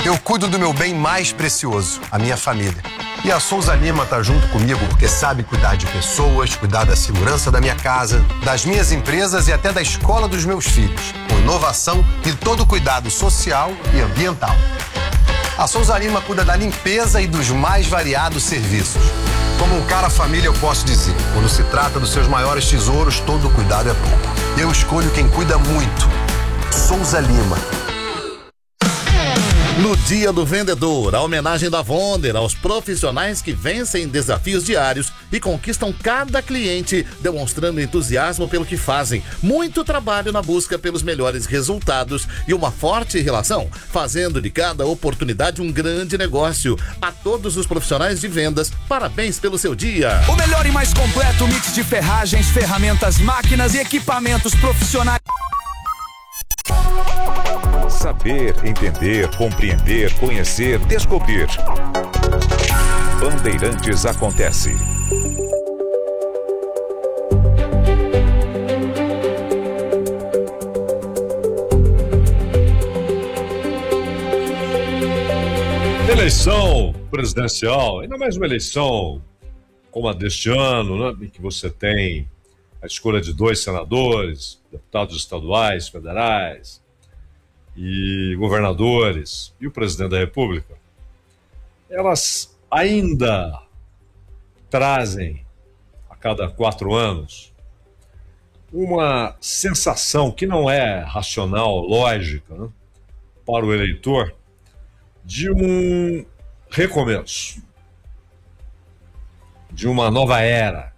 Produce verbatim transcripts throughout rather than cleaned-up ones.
Eu cuido do meu bem mais precioso, a minha família. E a Souza Lima tá junto comigo porque sabe cuidar de pessoas, cuidar da segurança da minha casa, das minhas empresas e até da escola dos meus filhos, com inovação e todo o cuidado social e ambiental. A Souza Lima cuida da limpeza e dos mais variados serviços. Como um cara família, eu posso dizer, quando se trata dos seus maiores tesouros, todo cuidado é pouco. Eu escolho quem cuida muito. Souza Lima. No Dia do Vendedor, a homenagem da Wonder aos profissionais que vencem desafios diários e conquistam cada cliente, demonstrando entusiasmo pelo que fazem, muito trabalho na busca pelos melhores resultados e uma forte relação, fazendo de cada oportunidade um grande negócio. A todos os profissionais de vendas, parabéns pelo seu dia. O melhor e mais completo mix de ferragens, ferramentas, máquinas e equipamentos profissionais. Saber, entender, compreender, conhecer, descobrir. Bandeirantes acontece. Eleição presidencial, ainda mais uma eleição como a deste ano, né, em que você tem a escolha de dois senadores, deputados estaduais, federais e governadores e o presidente da República, elas ainda trazem a cada quatro anos uma sensação que não é racional, lógica, né, para o eleitor, de um recomeço, de uma nova era.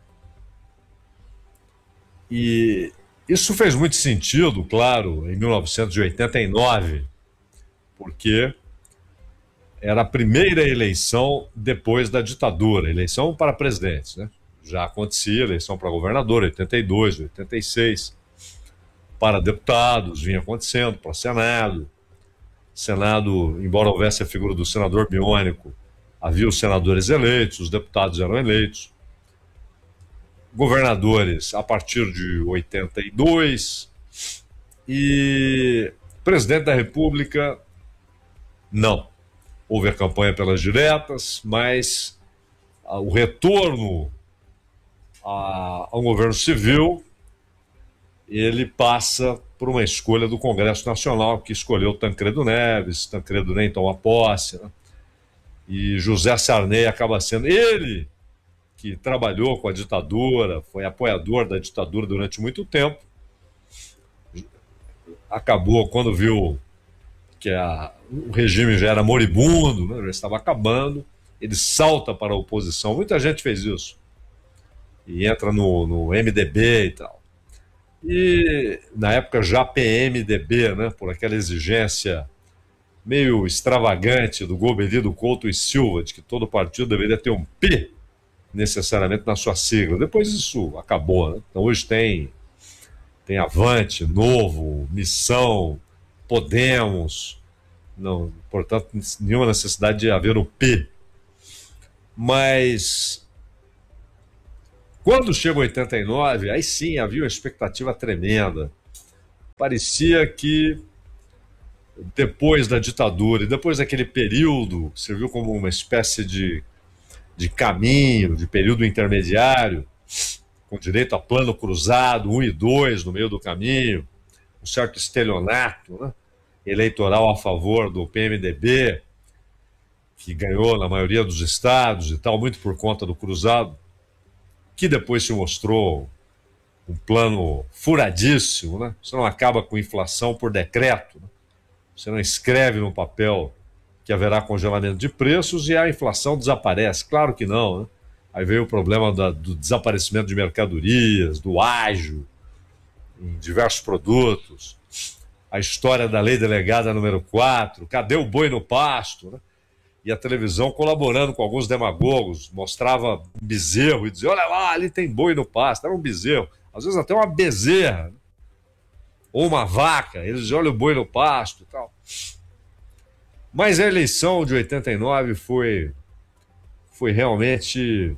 E isso fez muito sentido, claro, em mil novecentos e oitenta e nove, porque era a primeira eleição depois da ditadura, eleição para presidentes, né? Já acontecia eleição para governador, oitenta e dois, oitenta e seis, para deputados, vinha acontecendo, para Senado. Senado, embora houvesse a figura do senador biônico, havia os senadores eleitos, os deputados eram eleitos. Governadores a partir de oitenta e dois e presidente da República, não. Houve a campanha pelas diretas, mas ah, o retorno a, a um governo civil, ele passa por uma escolha do Congresso Nacional, que escolheu Tancredo Neves. Tancredo nem toma posse, né? E José Sarney acaba sendo ele que trabalhou com a ditadura, foi apoiador da ditadura durante muito tempo. Acabou, quando viu que a, o regime já era moribundo, né, já estava acabando, ele salta para a oposição. Muita gente fez isso. E entra no, no M D B e tal. E, na época, já P M D B, né, por aquela exigência meio extravagante do Gobelido Couto e Silva, de que todo partido deveria ter um P necessariamente na sua sigla. Depois isso acabou, né? Então hoje tem, tem Avante, Novo, Missão, Podemos, não, portanto, nenhuma necessidade de haver o P. Mas quando chega oitenta e nove, aí sim havia uma expectativa tremenda. Parecia que depois da ditadura e depois daquele período que serviu como uma espécie de de caminho, de período intermediário, com direito a plano cruzado, um e dois no meio do caminho, um certo estelionato, né, eleitoral a favor do P M D B, que ganhou na maioria dos estados e tal, muito por conta do cruzado, que depois se mostrou um plano furadíssimo, né? Você não acaba com inflação por decreto, né? Você não escreve no papel que haverá congelamento de preços e a inflação desaparece. Claro que não, né? Aí veio o problema da, do desaparecimento de mercadorias, do ágio em diversos produtos, a história da lei delegada número quatro, cadê o boi no pasto, né? E a televisão colaborando com alguns demagogos, mostrava um bezerro e dizia, olha lá, ali tem boi no pasto, era um bezerro, às vezes até uma bezerra, né? Ou uma vaca, eles diziam, olha o boi no pasto e tal. Mas a eleição de oitenta e nove foi, foi realmente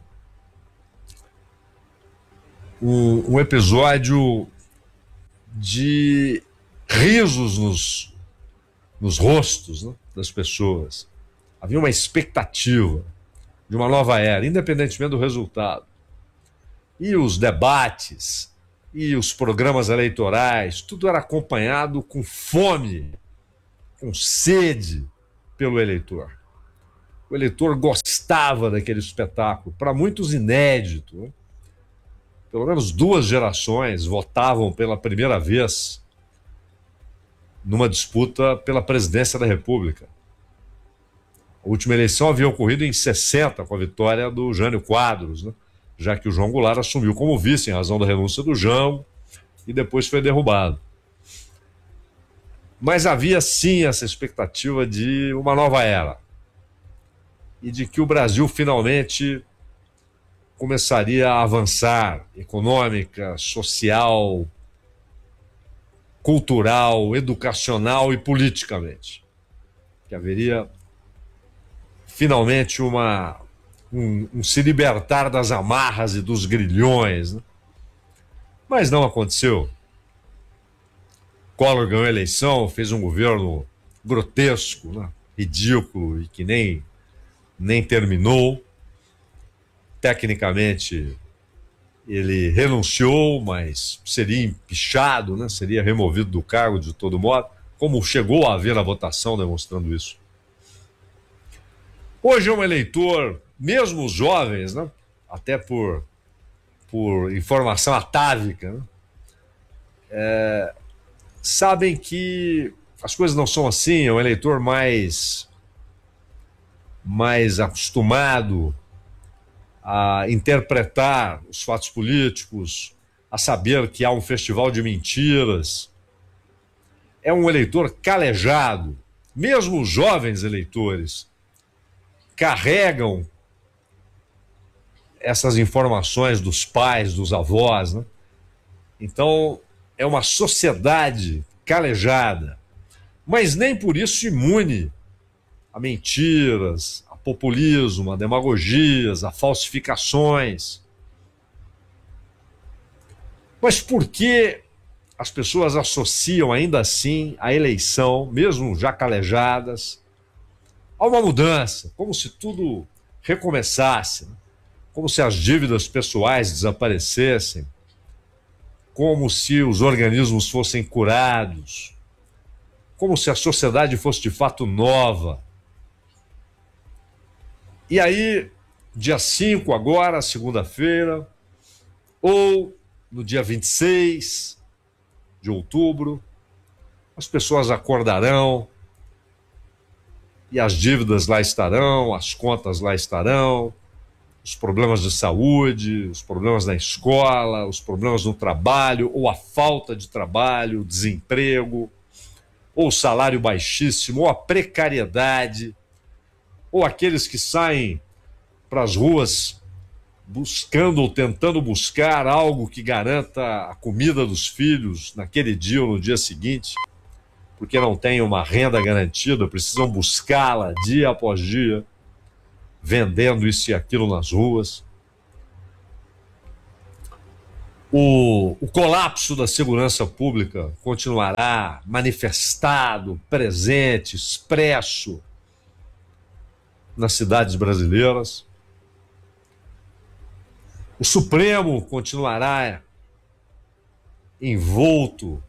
um, um episódio de risos nos, nos rostos, né, das pessoas. Havia uma expectativa de uma nova era, independentemente do resultado. E os debates e os programas eleitorais, tudo era acompanhado com fome, com sede pelo eleitor. O eleitor gostava daquele espetáculo, para muitos inédito, né? Pelo menos duas gerações votavam pela primeira vez numa disputa pela presidência da República. A última eleição havia ocorrido em sessenta, com a vitória do Jânio Quadros, né? Já que o João Goulart assumiu como vice em razão da renúncia do João e depois foi derrubado. Mas havia sim essa expectativa de uma nova era e de que o Brasil finalmente começaria a avançar econômica, social, cultural, educacional e politicamente. Que haveria finalmente uma, um, um se libertar das amarras e dos grilhões, né? Mas não aconteceu. Collor ganhou a eleição, fez um governo grotesco, né? Ridículo e que nem, nem terminou. Tecnicamente, ele renunciou, mas seria empichado, né? Seria removido do cargo de todo modo, como chegou a haver a votação demonstrando isso. Hoje é um eleitor, mesmo os jovens, né? Até por, por informação atávica, né? É, sabem que as coisas não são assim, é um eleitor mais, mais acostumado a interpretar os fatos políticos, a saber que há um festival de mentiras. É um eleitor calejado. Mesmo os jovens eleitores carregam essas informações dos pais, dos avós, né? Então, é uma sociedade calejada, mas nem por isso imune a mentiras, a populismo, a demagogias, a falsificações. Mas por que as pessoas associam ainda assim a eleição, mesmo já calejadas, a uma mudança, como se tudo recomeçasse, né? Como se as dívidas pessoais desaparecessem, como se os organismos fossem curados, como se a sociedade fosse de fato nova. E aí, dia cinco agora, segunda-feira, ou no dia vinte e seis de outubro, as pessoas acordarão e as dívidas lá estarão, as contas lá estarão, os problemas de saúde, os problemas na escola, os problemas no trabalho, ou a falta de trabalho, o desemprego, ou o salário baixíssimo, ou a precariedade, ou aqueles que saem para as ruas buscando ou tentando buscar algo que garanta a comida dos filhos naquele dia ou no dia seguinte, porque não têm uma renda garantida, precisam buscá-la dia após dia, vendendo isso e aquilo nas ruas. O, o colapso da segurança pública continuará manifestado, presente, expresso nas cidades brasileiras. O Supremo continuará envolto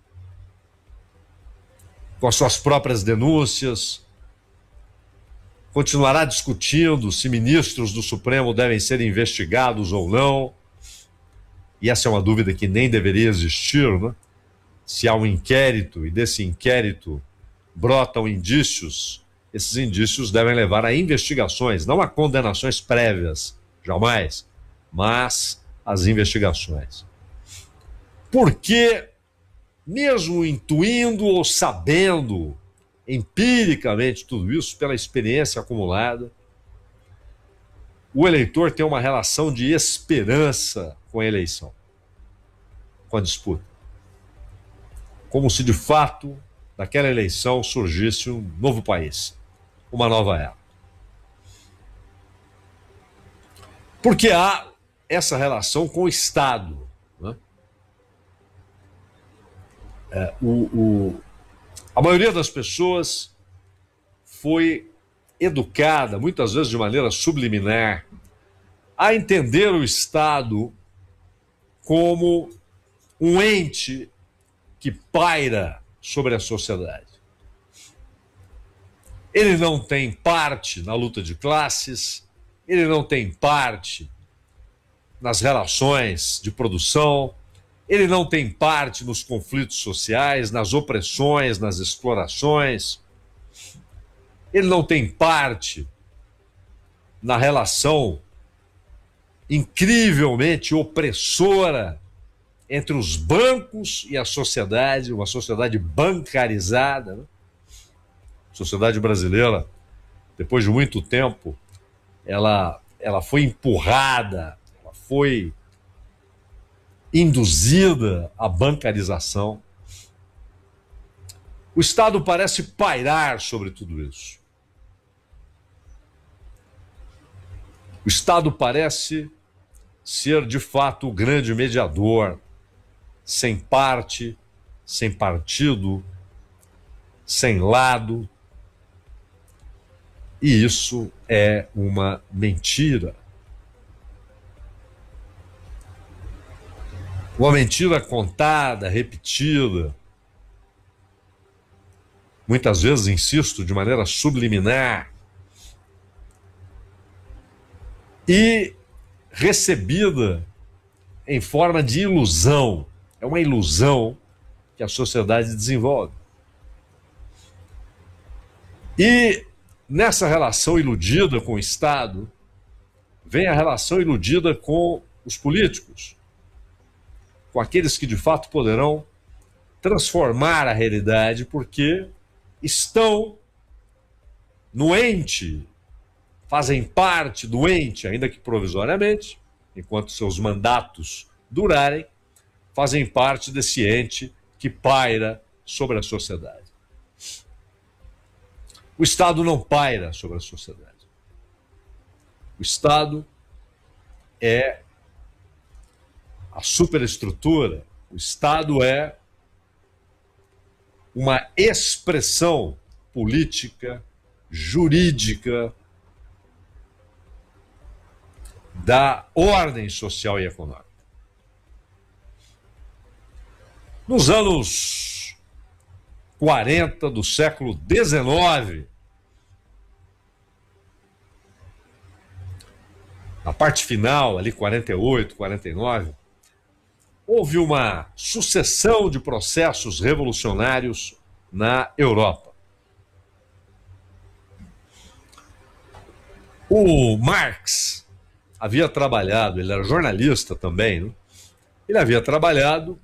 com as suas próprias denúncias, continuará discutindo se ministros do Supremo devem ser investigados ou não, e essa é uma dúvida que nem deveria existir, né? Se há um inquérito e desse inquérito brotam indícios, esses indícios devem levar a investigações, não a condenações prévias, jamais, mas as investigações. Porque, mesmo intuindo ou sabendo empiricamente tudo isso, pela experiência acumulada, o eleitor tem uma relação de esperança com a eleição, com a disputa. Como se de fato, daquela eleição surgisse um novo país, uma nova era. Porque há essa relação com o Estado, né? É, o, o A maioria das pessoas foi educada, muitas vezes de maneira subliminar, a entender o Estado como um ente que paira sobre a sociedade. Ele não tem parte na luta de classes, ele não tem parte nas relações de produção, ele não tem parte nos conflitos sociais, nas opressões, nas explorações, ele não tem parte na relação incrivelmente opressora entre os bancos e a sociedade, uma sociedade bancarizada, né? A sociedade brasileira, depois de muito tempo, ela, ela foi empurrada, ela foi induzida à bancarização. O Estado parece pairar sobre tudo isso. O Estado parece ser, de fato, o grande mediador, sem parte, sem partido, sem lado. E isso é uma mentira. Uma mentira contada, repetida, muitas vezes, insisto, de maneira subliminar, e recebida em forma de ilusão. É uma ilusão que a sociedade desenvolve. E nessa relação iludida com o Estado, vem a relação iludida com os políticos, com aqueles que de fato poderão transformar a realidade, porque estão no ente, fazem parte do ente, ainda que provisoriamente, enquanto seus mandatos durarem, fazem parte desse ente que paira sobre a sociedade. O Estado não paira sobre a sociedade. O Estado é a superestrutura, o Estado é uma expressão política, jurídica, da ordem social e econômica. Nos anos quarenta do século dezenove, na parte final, ali quarenta e oito, quarenta e nove, houve uma sucessão de processos revolucionários na Europa. O Marx havia trabalhado, ele era jornalista também, né? Ele havia trabalhado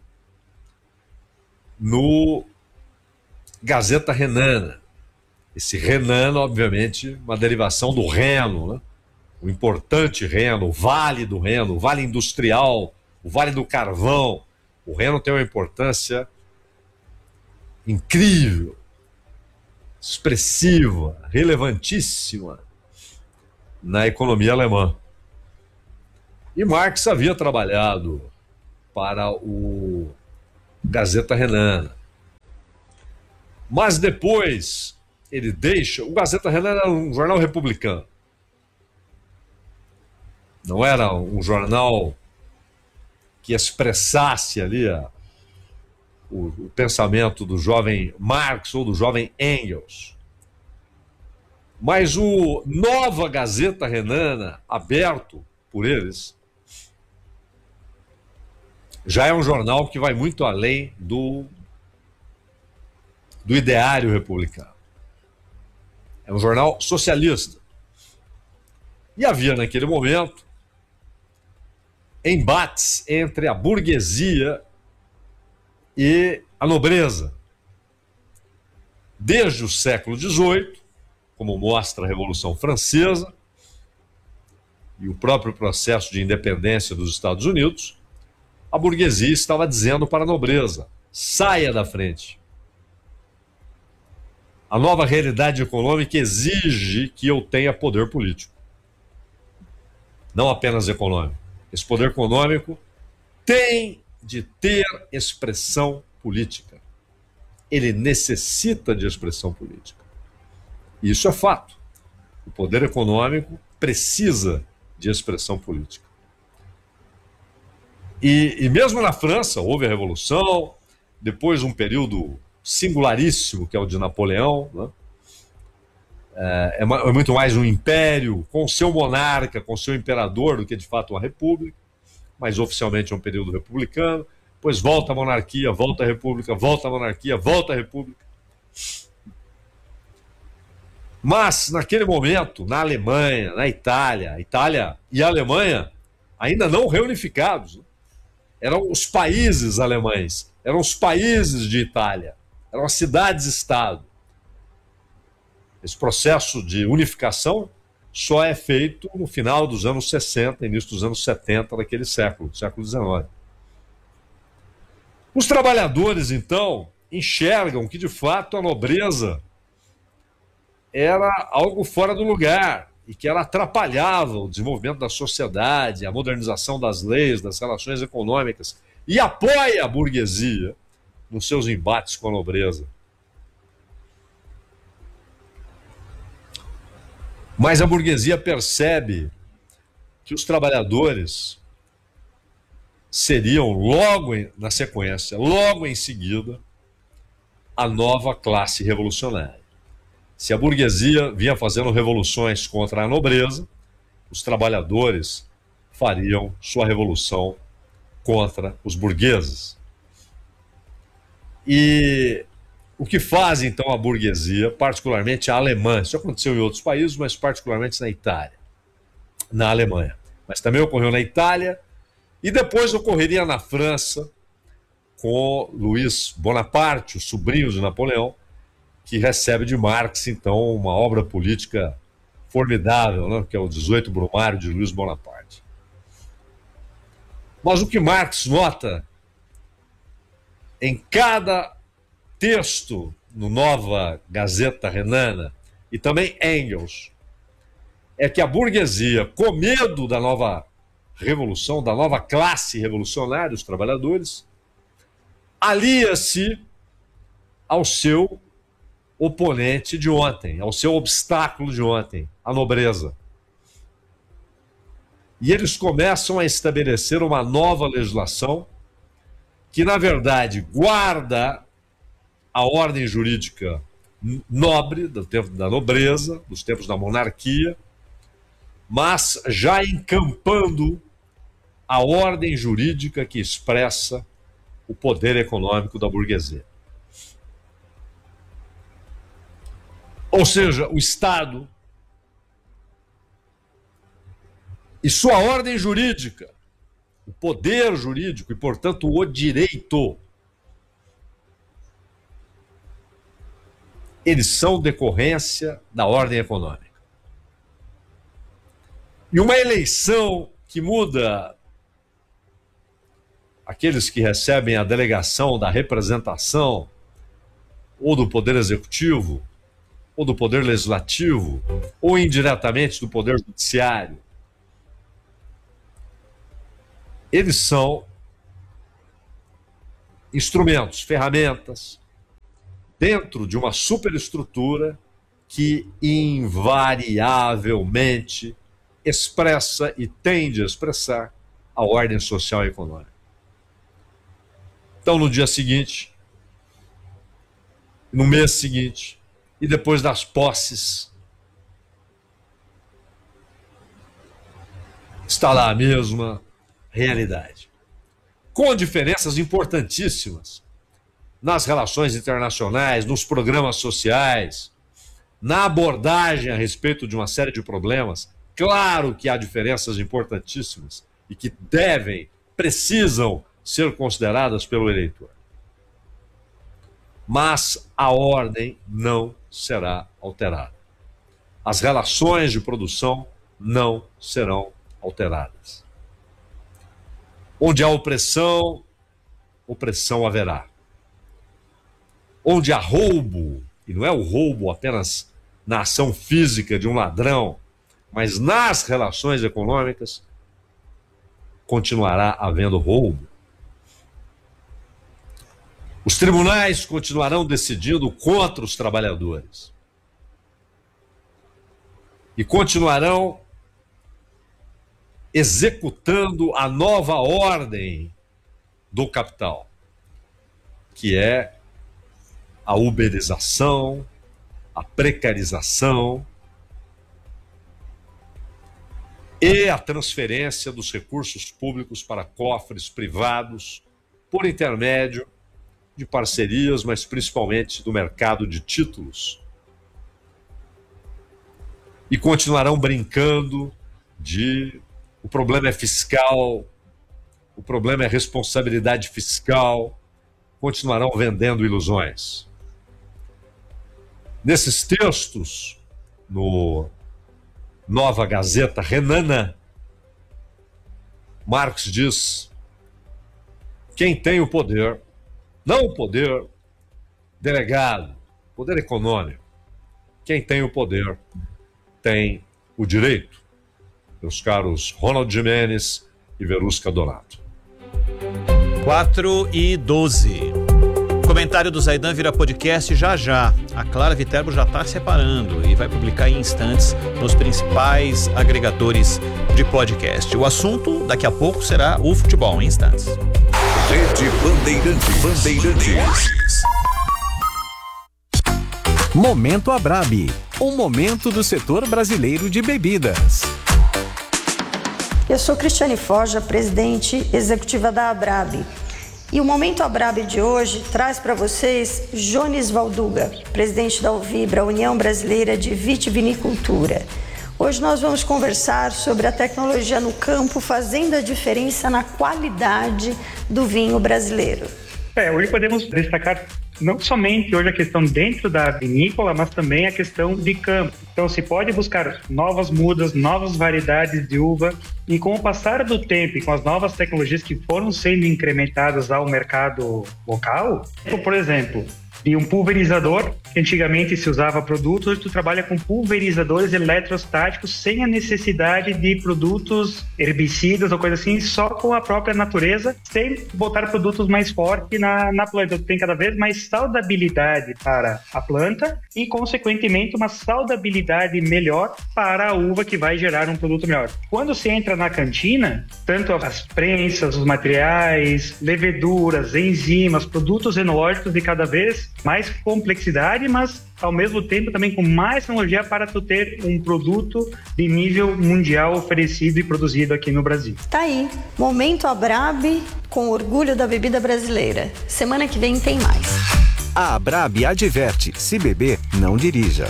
no Gazeta Renana. Esse Renana, obviamente, uma derivação do Reno, né? O importante Reno, o Vale do Reno, o Vale Industrial, o Vale do Carvão. O Reno tem uma importância incrível, expressiva, relevantíssima na economia alemã. E Marx havia trabalhado para o Gazeta Renana. Mas depois ele deixa... O Gazeta Renana era um jornal republicano. Não era um jornal que expressasse ali a, o, o pensamento do jovem Marx ou do jovem Engels. Mas o Nova Gazeta Renana, aberto por eles, já é um jornal que vai muito além do, do ideário republicano. É um jornal socialista. E havia, naquele momento, embates entre a burguesia e a nobreza. Desde o século dezoito, como mostra a Revolução Francesa e o próprio processo de independência dos Estados Unidos, a burguesia estava dizendo para a nobreza: saia da frente. A nova realidade econômica exige que eu tenha poder político, não apenas econômico. Esse poder econômico tem de ter expressão política. ele necessita de expressão política. Isso é fato. O poder econômico precisa de expressão política. E, e mesmo na França houve a Revolução, depois um período singularíssimo, que é o de Napoleão, né? é, é, é muito mais um império com seu monarca, com seu imperador, do que de fato uma república, mas oficialmente é um período republicano. Depois volta a monarquia, volta a república, volta a monarquia, volta a república. Mas, naquele momento, na Alemanha, na Itália, a Itália e a Alemanha ainda não reunificados, né? Eram os países alemães, eram os países de Itália, eram as cidades-estado. Esse processo de unificação só é feito no final dos anos sessenta, início dos anos setenta daquele século, século dezenove. Os trabalhadores, então, enxergam que, de fato, a nobreza era algo fora do lugar e que ela atrapalhava o desenvolvimento da sociedade, a modernização das leis, das relações econômicas, e apoia a burguesia nos seus embates com a nobreza. Mas a burguesia percebe que os trabalhadores seriam logo em, na sequência, logo em seguida, a nova classe revolucionária. Se a burguesia vinha fazendo revoluções contra a nobreza, os trabalhadores fariam sua revolução contra os burgueses. E o que faz, então, a burguesia, particularmente a alemã, isso aconteceu em outros países, mas particularmente na Itália, na Alemanha. Mas também ocorreu na Itália, e depois ocorreria na França, com Luís Bonaparte, o sobrinho de Napoleão, que recebe de Marx, então, uma obra política formidável, né, que é o dezoito Brumário de Luís Bonaparte. Mas o que Marx nota em cada texto no Nova Gazeta Renana, e também Engels, é que a burguesia, com medo da nova revolução, da nova classe revolucionária, os trabalhadores, alia-se ao seu oponente de ontem, ao seu obstáculo de ontem, a nobreza. E eles começam a estabelecer uma nova legislação que, na verdade, guarda a ordem jurídica nobre, do tempo da nobreza, dos tempos da monarquia, mas já encampando a ordem jurídica que expressa o poder econômico da burguesia. Ou seja, o Estado e sua ordem jurídica, o poder jurídico e, portanto, o direito, eles são decorrência da ordem econômica. E uma eleição que muda aqueles que recebem a delegação da representação ou do poder executivo, ou do poder legislativo, ou indiretamente do poder judiciário, eles são instrumentos, ferramentas, dentro de uma superestrutura que invariavelmente expressa e tende a expressar a ordem social e econômica. Então, no dia seguinte, no mês seguinte, e depois das posses, está lá a mesma realidade, com diferenças importantíssimas nas relações internacionais, nos programas sociais, na abordagem a respeito de uma série de problemas. Claro que há diferenças importantíssimas e que devem, precisam ser consideradas pelo eleitor. Mas a ordem não será alterada. As relações de produção não serão alteradas. Onde há opressão, opressão haverá. Onde há roubo, e não é o roubo apenas na ação física de um ladrão, mas nas relações econômicas, continuará havendo roubo. Os tribunais continuarão decidindo contra os trabalhadores. E continuarão executando a nova ordem do capital, que é a uberização, a precarização e a transferência dos recursos públicos para cofres privados por intermédio de parcerias, mas principalmente do mercado de títulos. E continuarão brincando de o problema é fiscal, o problema é responsabilidade fiscal, continuarão vendendo ilusões. Nesses textos, no Nova Gazeta Renana, Marx diz: quem tem o poder, não o poder delegado, poder econômico, quem tem o poder tem o direito. Meus caros Ronald Gimenez e Verusca Donato. quatro e doze. Comentário do Zaidan vira podcast já já. A Clara Viterbo já está separando e vai publicar em instantes nos principais agregadores de podcast. O assunto daqui a pouco será o futebol em instantes. Rede Bandeirantes. Bandeirantes. Momento Abrabi, um momento do setor brasileiro de bebidas. Eu sou Cristiane Forja, presidente executiva da Abrabi. E o Momento Abrabi de hoje traz para vocês Jones Valduga, presidente da Uvibra, União Brasileira de Vitivinicultura. Hoje nós vamos conversar sobre a tecnologia no campo fazendo a diferença na qualidade do vinho brasileiro. É, hoje podemos destacar não somente hoje a questão dentro da vinícola, mas também a questão de campo. Então se pode buscar novas mudas, novas variedades de uva, e com o passar do tempo e com as novas tecnologias que foram sendo incrementadas ao mercado local, por exemplo, de um pulverizador, que antigamente se usava produtos, hoje tu trabalha com pulverizadores eletrostáticos sem a necessidade de produtos herbicidas ou coisa assim, só com a própria natureza, sem botar produtos mais fortes na, na planta. Tu tem cada vez mais saudabilidade para a planta e, consequentemente, uma saudabilidade melhor para a uva, que vai gerar um produto melhor. Quando se entra na cantina, tanto as prensas, os materiais, leveduras, enzimas, produtos enológicos de cada vez mais complexidade, mas ao mesmo tempo também com mais tecnologia para tu ter um produto de nível mundial oferecido e produzido aqui no Brasil. Tá aí, Momento Abrabi com orgulho da bebida brasileira. Semana que vem tem mais. A Abrabi adverte: se beber, não dirija.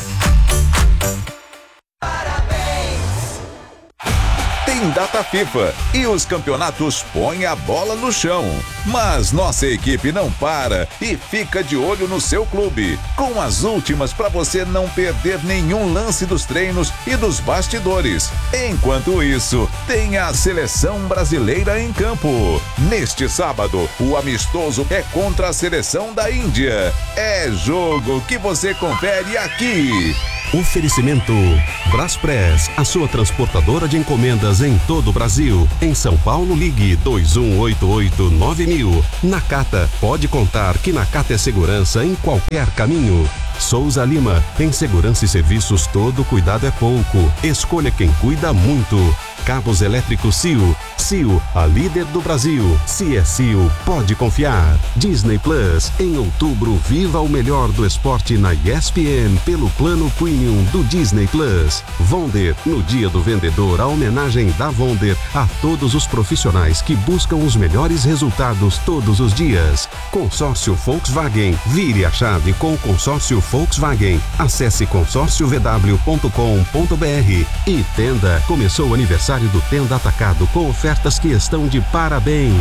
Tem data FIFA e os campeonatos põem a bola no chão. Mas nossa equipe não para e fica de olho no seu clube, com as últimas para você não perder nenhum lance dos treinos e dos bastidores. Enquanto isso, tem a seleção brasileira em campo. Neste sábado, o amistoso é contra a seleção da Índia. É jogo que você confere aqui. Oferecimento Braspress, a sua transportadora de encomendas em todo o Brasil. Em São Paulo, ligue dois um oito oito nove mil. Nakata, pode contar que Nakata é segurança em qualquer caminho. Souza Lima, em segurança e serviços todo cuidado é pouco. Escolha quem cuida muito. Cabos elétricos C I O. C I O, a líder do Brasil. Se é C I O, pode confiar. Disney Plus, em outubro, viva o melhor do esporte na E S P N pelo plano Premium do Disney Plus. Vonder, no Dia do Vendedor, a homenagem da Vonder a todos os profissionais que buscam os melhores resultados todos os dias. Consórcio Volkswagen, vire a chave com o consórcio Volkswagen. Acesse consórcio v w ponto com ponto b r. E Tenda, começou o aniversário do Tenda Atacado com ofertas que estão de parabéns.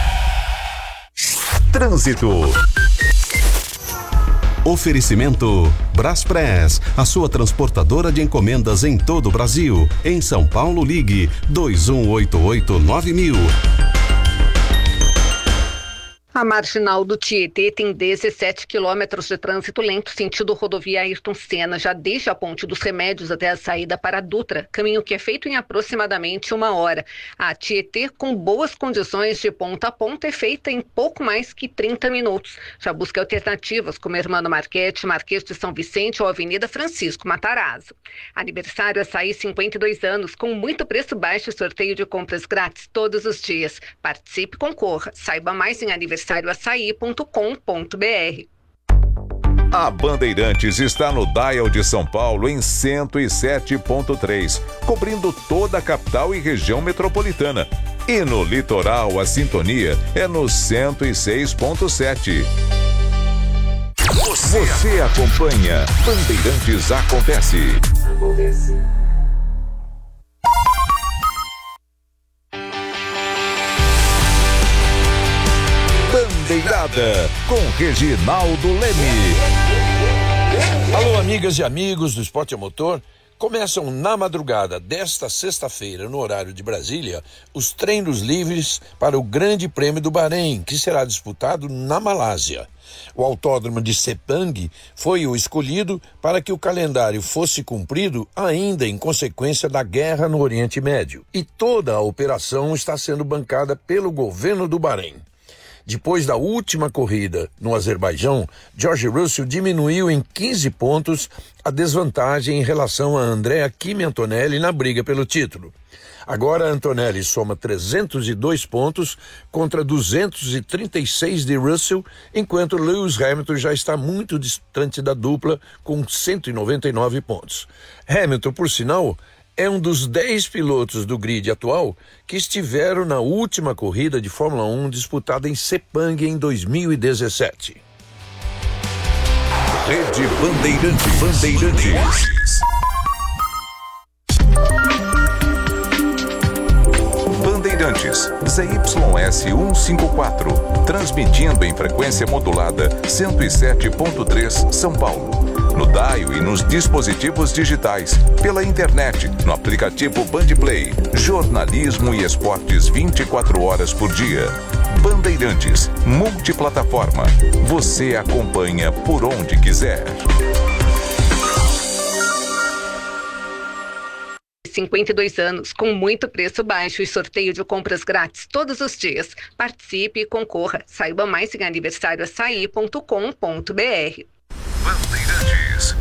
Trânsito. Oferecimento Braspress, a sua transportadora de encomendas em todo o Brasil. Em São Paulo, ligue dois um oito oito nove mil. A marginal do Tietê tem dezessete quilômetros de trânsito lento sentido rodovia Ayrton Senna, já desde a Ponte dos Remédios até a saída para a Dutra, caminho que é feito em aproximadamente uma hora. A Tietê, com boas condições de ponta a ponta, é feita em pouco mais que trinta minutos. Já busca alternativas como Hermano Marchetti, Marquês de São Vicente ou Avenida Francisco Matarazzo. Aniversário Açaí, cinquenta e dois anos, com muito preço baixo e sorteio de compras grátis todos os dias. Participe e concorra. Saiba mais em aniversário açaí ponto com ponto b r. A Bandeirantes está no Dial de São Paulo em cento e sete ponto três, cobrindo toda a capital e região metropolitana. E no litoral, a sintonia é no cento e seis ponto sete. Você, Você acompanha Bandeirantes Acontece. Acontece. Bandeirada com Reginaldo Leme. Alô, amigas e amigos do Esporte a Motor. Começam na madrugada desta sexta-feira, no horário de Brasília, os treinos livres para o Grande Prêmio do Bahrein, que será disputado na Malásia. O autódromo de Sepang foi o escolhido para que o calendário fosse cumprido ainda em consequência da guerra no Oriente Médio. E toda a operação está sendo bancada pelo governo do Bahrein. Depois da última corrida no Azerbaijão, George Russell diminuiu em quinze pontos a desvantagem em relação a Andrea Kimi Antonelli na briga pelo título. Agora Antonelli soma trezentos e dois pontos contra duzentos e trinta e seis de Russell, enquanto Lewis Hamilton já está muito distante da dupla com cento e noventa e nove pontos. Hamilton, por sinal, é um dos dez pilotos do grid atual que estiveram na última corrida de Fórmula um disputada em Sepang em dois mil e dezessete. Rede Bandeirantes. Bandeirantes. Bandeirantes, Z Y S cento e cinquenta e quatro, transmitindo em frequência modulada cento e sete ponto três São Paulo. No dial e nos dispositivos digitais, pela internet, no aplicativo Bandplay, jornalismo e esportes vinte e quatro horas por dia. Bandeirantes, multiplataforma. Você acompanha por onde quiser. cinquenta e dois anos, com muito preço baixo e sorteio de compras grátis todos os dias. Participe e concorra. Saiba mais em aniversário açaí ponto com ponto b r. Bandeirantes.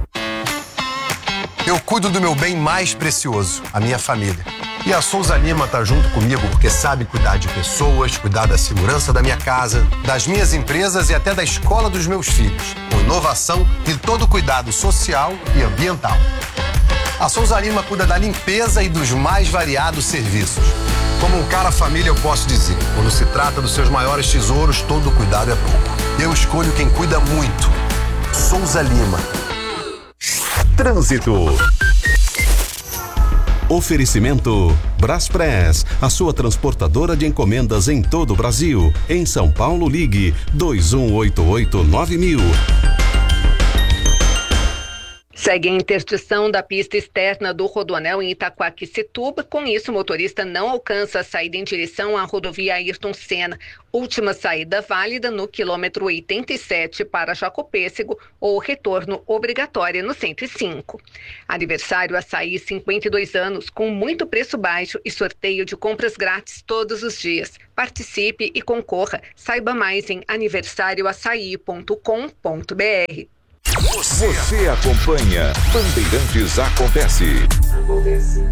Eu cuido do meu bem mais precioso, a minha família. E a Souza Lima tá junto comigo porque sabe cuidar de pessoas, cuidar da segurança da minha casa, das minhas empresas e até da escola dos meus filhos, com inovação e todo o cuidado social e ambiental. A Souza Lima cuida da limpeza e dos mais variados serviços. Como um cara família, eu posso dizer, quando se trata dos seus maiores tesouros, todo cuidado é pouco. Eu escolho quem cuida muito. Souza Lima. Trânsito. Oferecimento Braspress, a sua transportadora de encomendas em todo o Brasil. Em São Paulo, ligue dois um oito oito nove mil. Segue a interdição da pista externa do Rodoanel em Itaquaquecetuba. Com isso, o motorista não alcança a saída em direção à rodovia Ayrton Senna. Última saída válida no quilômetro oitenta e sete para Jacopêssego ou retorno obrigatório no cento e cinco. Aniversário Açaí, cinquenta e dois anos, com muito preço baixo e sorteio de compras grátis todos os dias. Participe e concorra. Saiba mais em aniversário açaí ponto com ponto b r. Você, Você acompanha Bandeirantes Acontece. Acontece.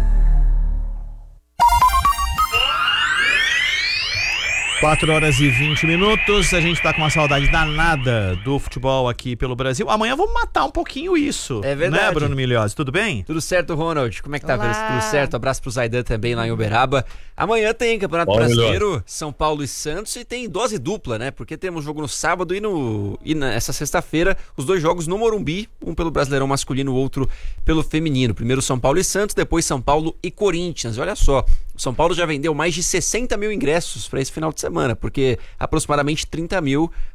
quatro horas e vinte minutos, a gente tá com uma saudade danada do futebol aqui pelo Brasil. Amanhã vamos matar um pouquinho isso. É verdade. Né, Bruno Milhões? Tudo bem? Tudo certo, Ronald. Como é que tá? Olá. Tudo certo? Abraço pro Zaidan também lá em Uberaba. Amanhã tem Campeonato Olá, Brasileiro, melhor. São Paulo e Santos, e tem dose dupla, né? Porque temos jogo no sábado e, no, e nessa sexta-feira, os dois jogos no Morumbi, um pelo Brasileirão masculino, o outro pelo feminino. Primeiro São Paulo e Santos, depois São Paulo e Corinthians. Olha só, o São Paulo já vendeu mais de sessenta mil ingressos para esse final de semana, porque aproximadamente trinta mil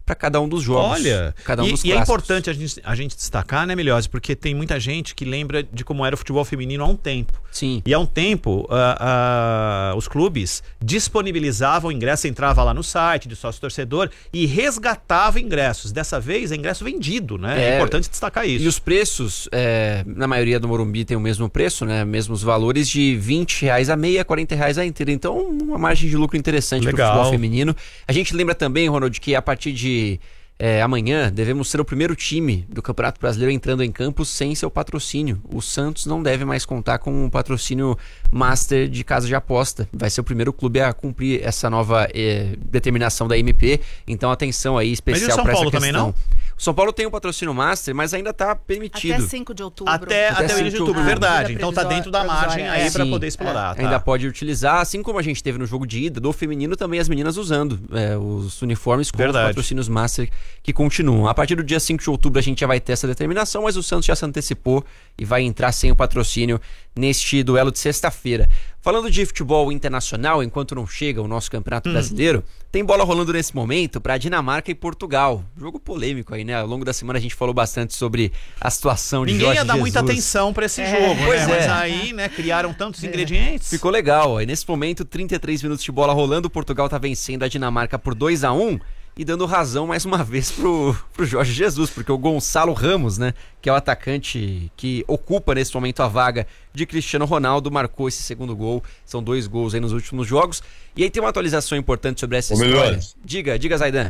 para cada um dos jogos. Olha, cada um e, dos e é clássicos. importante a gente, a gente destacar, né, Melhose, porque tem muita gente que lembra de como era o futebol feminino há um tempo. Sim. E há um tempo, uh, uh, os clubes disponibilizavam ingresso, entrava lá no site de sócio-torcedor e resgatava ingressos. Dessa vez é ingresso vendido, né? É, é importante destacar isso. E os preços, é, na maioria do Morumbi tem o mesmo preço, né? Mesmos valores de vinte reais a meia, quarenta reais a inteira. Então, uma margem de lucro interessante para o futebol feminino. A gente lembra também, Ronald, que a partir de é, amanhã devemos ser o primeiro time do Campeonato Brasileiro entrando em campo sem seu patrocínio. O Santos não deve mais contar com um patrocínio master de casa de aposta. Vai ser o primeiro clube a cumprir essa nova é, determinação da M P. Então, atenção aí especial para essa questão. Também não? O São Paulo tem um patrocínio master, mas ainda está permitido. Até cinco de outubro. Até, até, até o início de outubro, verdade. Então está dentro da margem aí para poder explorar. É, tá. Ainda pode utilizar, assim como a gente teve no jogo de ida, do feminino também as meninas usando é, os uniformes com verdade. Os patrocínios master que continuam. A partir do dia cinco de outubro a gente já vai ter essa determinação, mas o Santos já se antecipou e vai entrar sem o patrocínio neste duelo de sexta-feira. Falando de futebol internacional, enquanto não chega o nosso Campeonato hum. Brasileiro, tem bola rolando nesse momento para Dinamarca e Portugal. Jogo polêmico aí, né? Ao longo da semana a gente falou bastante sobre a situação de Ninguém Jorge ia dar Jesus. muita atenção para esse é. jogo, pois né? É. Mas aí, né, criaram tantos é. ingredientes. Ficou legal. Aí nesse momento, trinta e três minutos de bola rolando, Portugal tá vencendo a Dinamarca por dois a um. E dando razão mais uma vez pro, pro Jorge Jesus, porque o Gonçalo Ramos, né, que é o atacante que ocupa nesse momento a vaga de Cristiano Ronaldo, marcou esse segundo gol. São dois gols aí nos últimos jogos. E aí tem uma atualização importante sobre essa Ô, história. Melhores. Diga, diga, Zaidan.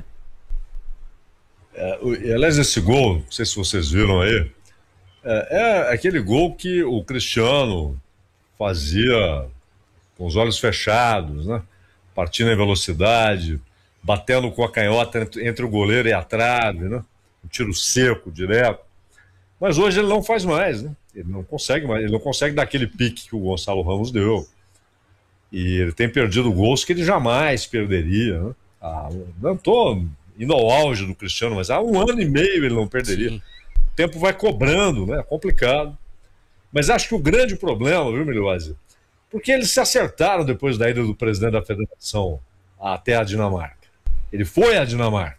É, aliás, esse gol, não sei se vocês viram aí, é, é aquele gol que o Cristiano fazia com os olhos fechados, né, partindo em velocidade, batendo com a canhota entre, entre o goleiro e a trave, né? Um tiro seco, direto. Mas hoje ele não faz mais, né? Ele não consegue mais, ele não consegue dar aquele pique que o Gonçalo Ramos deu. E ele tem perdido gols que ele jamais perderia, né? Ah, não estou indo ao auge do Cristiano, mas há um ano e meio ele não perderia. Sim. O tempo vai cobrando, né? É complicado. Mas acho que o grande problema, viu, Melhose? Porque eles se acertaram depois da ida do presidente da federação até a Dinamarca. Ele foi à Dinamarca.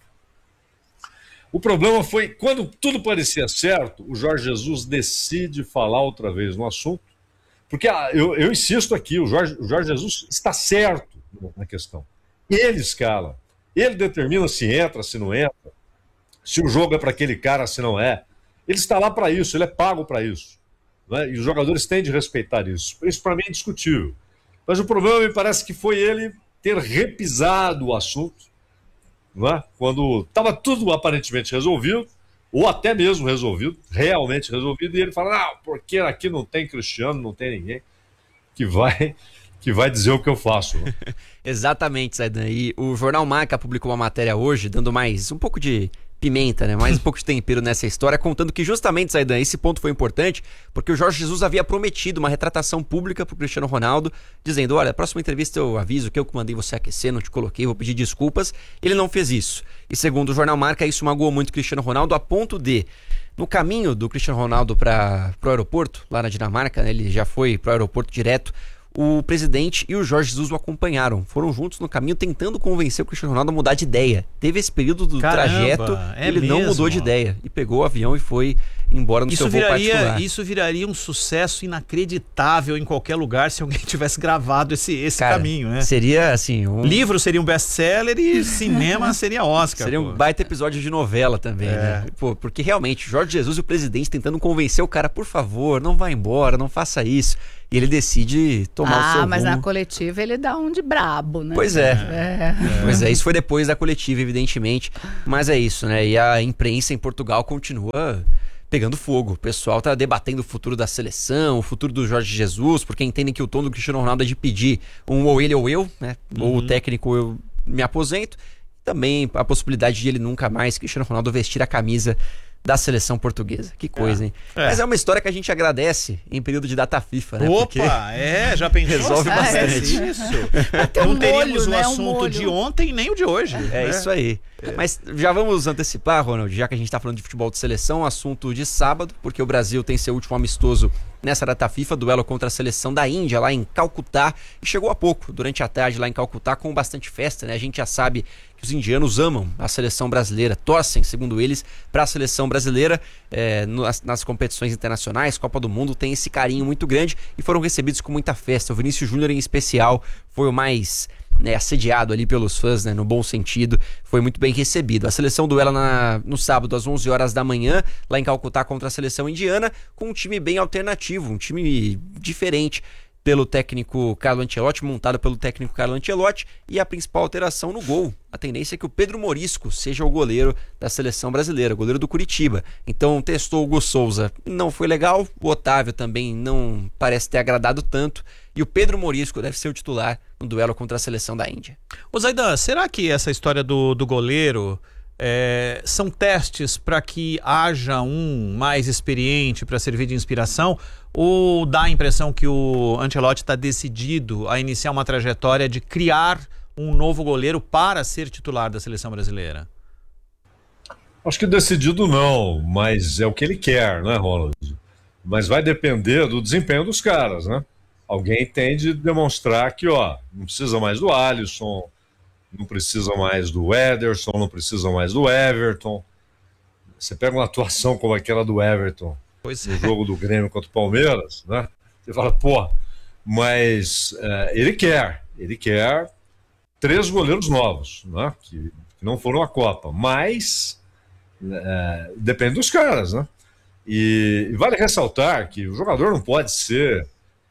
O problema foi, quando tudo parecia certo, o Jorge Jesus decide falar outra vez no assunto, porque ah, eu, eu insisto aqui, o Jorge, o Jorge Jesus está certo na questão. Ele escala, ele determina se entra, se não entra, se o jogo é para aquele cara, se não é. Ele está lá para isso, ele é pago para isso, né? E os jogadores têm de respeitar isso. Isso para mim é indiscutível. Mas o problema me parece que foi ele ter repisado o assunto, né? Quando estava tudo aparentemente resolvido, ou até mesmo resolvido, realmente resolvido, e ele fala, não, porque aqui não tem Cristiano, não tem ninguém que vai, que vai dizer o que eu faço. Né? Exatamente, Zaidan. E o Jornal Marca publicou uma matéria hoje, dando mais um pouco de pimenta, né? Mais um pouco de tempero nessa história, contando que justamente, Zaidan, esse ponto foi importante, porque o Jorge Jesus havia prometido uma retratação pública pro Cristiano Ronaldo, dizendo, olha, a próxima entrevista eu aviso que eu que mandei você aquecer, não te coloquei, vou pedir desculpas. Ele não fez isso. E segundo o Jornal Marca, isso magoou muito o Cristiano Ronaldo, a ponto de, no caminho do Cristiano Ronaldo para pro aeroporto, lá na Dinamarca, né, ele já foi pro aeroporto direto, o presidente e o Jorge Jesus o acompanharam. Foram juntos no caminho tentando convencer o Cristiano Ronaldo a mudar de ideia. Teve esse período do Caramba, trajeto, é ele mesmo? não mudou de ideia. E pegou o avião e foi embora no isso seu voo viraria, particular. Isso viraria um sucesso inacreditável em qualquer lugar se alguém tivesse gravado esse, esse Cara, caminho, né? Seria assim... Um... Livro seria um best-seller e cinema seria Oscar. Seria pô. um baita episódio de novela também, é. né? Pô, porque realmente, Jorge Jesus e o presidente tentando convencer o cara, por favor, não vá embora, não faça isso. E ele decide tomar ah, o seu Ah, mas rumo. na coletiva ele dá um de brabo, né? Pois é. é. Pois é, isso foi depois da coletiva, evidentemente. Mas é isso, né? E a imprensa em Portugal continua pegando fogo. O pessoal tá debatendo o futuro da seleção, o futuro do Jorge Jesus, porque entendem que o tom do Cristiano Ronaldo é de pedir um ou ele ou eu, né? Uhum. Ou o técnico eu me aposento. Também a possibilidade de ele nunca mais, Cristiano Ronaldo, vestir a camisa da seleção portuguesa. Que coisa, é. hein? É. Mas é uma história que a gente agradece em período de data FIFA, né? Opa, Porque é, já pensou? resolve bastante. É isso. Não um teríamos molho, o né? assunto um de ontem nem o de hoje. É, é. isso aí. Mas já vamos antecipar, Ronald, já que a gente está falando de futebol de seleção, assunto de sábado, porque o Brasil tem seu último amistoso nessa data FIFA, duelo contra a seleção da Índia, lá em Calcutá, e chegou há pouco, durante a tarde lá em Calcutá, com bastante festa, né? A gente já sabe que os indianos amam a seleção brasileira, torcem, segundo eles, para a seleção brasileira é, nas, nas competições internacionais, Copa do Mundo, tem esse carinho muito grande e foram recebidos com muita festa. O Vinícius Júnior, em especial, foi o mais... Né, assediado ali pelos fãs, né, no bom sentido, foi muito bem recebido. A seleção duela na, no sábado às onze horas da manhã, lá em Calcutá, contra a seleção indiana, com um time bem alternativo, um time diferente, pelo técnico Carlo Ancelotti, montado pelo técnico Carlo Ancelotti, e a principal alteração no gol. A tendência é que o Pedro Morisco seja o goleiro da seleção brasileira, goleiro do Curitiba. Então testou o Hugo Souza, não foi legal, o Otávio também não parece ter agradado tanto, e o Pedro Morisco deve ser o titular no duelo contra a seleção da Índia. Ô Zaidan, será que essa história do, do goleiro é, são testes para que haja um mais experiente para servir de inspiração, ou dá a impressão que o Ancelotti está decidido a iniciar uma trajetória de criar um novo goleiro para ser titular da seleção brasileira? Acho que decidido não, mas é o que ele quer, né, Ronald? Mas vai depender do desempenho dos caras, né? Alguém tem de demonstrar que, ó, não precisa mais do Alisson, não precisa mais do Ederson, não precisa mais do Everton. Você pega uma atuação como aquela do Everton pois no é. jogo do Grêmio contra o Palmeiras, né? Você fala, pô, mas é, ele quer, ele quer três goleiros novos, né? Que, que não foram à Copa, mas é, depende dos caras, né? E, e vale ressaltar que o jogador não pode ser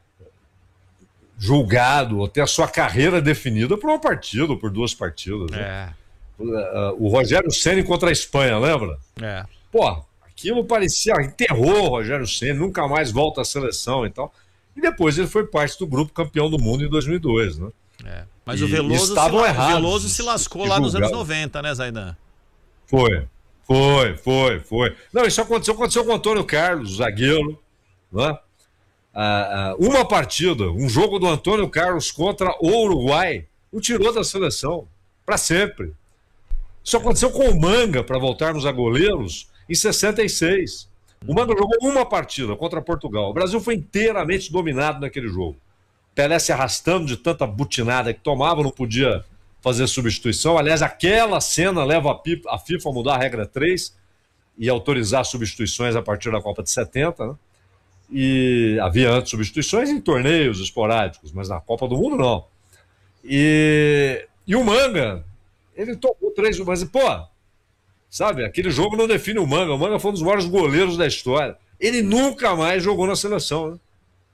julgado ou ter a sua carreira definida por uma partida ou por duas partidas. Né? É. O Rogério Ceni contra a Espanha, lembra? É. Pô, aquilo parecia, enterrou o Rogério Ceni, nunca mais volta à seleção e tal. E depois ele foi parte do grupo campeão do mundo em dois mil e dois, né? É. Mas e, o Veloso, se, errados, o Veloso se lascou lá nos anos noventa, né, Zaidan? Foi, foi, foi, foi. Não, isso aconteceu, aconteceu com o Antônio Carlos, zagueiro, né? Ah, ah, uma partida, um jogo do Antônio Carlos contra o Uruguai, o tirou da seleção, para sempre. Isso aconteceu com o Manga, para voltarmos a goleiros, em sessenta e seis. O Manga jogou uma partida contra Portugal. O Brasil foi inteiramente dominado naquele jogo. Pelé se arrastando de tanta butinada que tomava, não podia fazer substituição. Aliás, aquela cena leva a FIFA a mudar a regra três e autorizar substituições a partir da Copa de setenta, né? E havia antes substituições em torneios esporádicos, mas na Copa do Mundo não. E, e o Manga, ele tomou três, mas pô, sabe, aquele jogo não define o Manga. O Manga foi um dos maiores goleiros da história. Ele nunca mais jogou na seleção, né?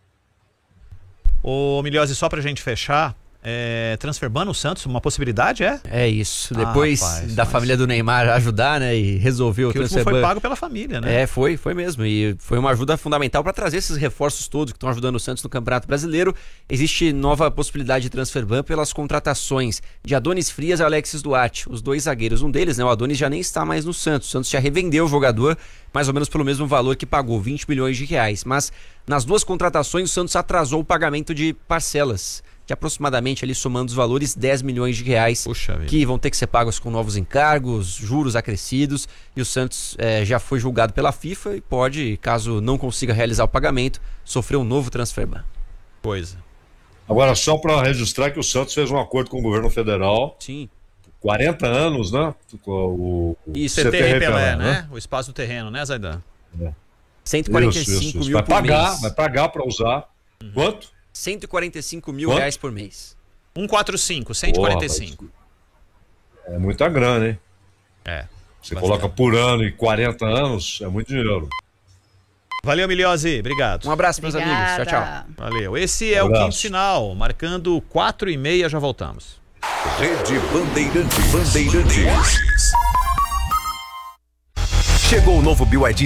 Ô Miliose, só pra gente fechar, é, transfer ban no Santos, uma possibilidade, é? É isso, depois ah, rapaz, da mas... família do Neymar ajudar, né, e resolver o que transfer foi ban. pago pela família, né? É, foi, foi mesmo, e foi uma ajuda fundamental para trazer esses reforços todos que estão ajudando o Santos no Campeonato Brasileiro. Existe nova possibilidade de transfer ban pelas contratações de Adonis Frias e Alexis Duarte, os dois zagueiros. Um deles, né, o Adonis já nem está mais no Santos. O Santos já revendeu o jogador, mais ou menos pelo mesmo valor que pagou, vinte milhões de reais. Mas nas duas contratações o Santos atrasou o pagamento de parcelas, de aproximadamente, ali somando os valores, dez milhões de reais, que vão ter que ser pagos com novos encargos, juros acrescidos, e o Santos é, já foi julgado pela FIFA e pode, caso não consiga realizar o pagamento, sofrer um novo transfer ban. Coisa. Agora, só para registrar que o Santos fez um acordo com o governo federal. Sim. quarenta anos, né? O, o e C T R Pelé, né? O espaço do terreno, né, Zaidan? É. cento e quarenta e cinco isso, isso, isso. mil vai por pagar, mês. Vai pagar para usar. Uhum. Quanto? cento e quarenta e cinco mil Quanto? reais por mês. cento e quarenta e cinco, cento e quarenta e cinco. Porra, é muita grana, hein? É. Você bastante. Coloca por ano e quarenta anos, é muito dinheiro. Valeu, Miliose. Obrigado. Um abraço, meus Obrigada. amigos. Tchau, tchau. Valeu. Esse é Um o abraço. Quinto Sinal, marcando quatro e meia, já voltamos. Rede Bandeirantes. Bandeirantes. Chegou o novo B Y D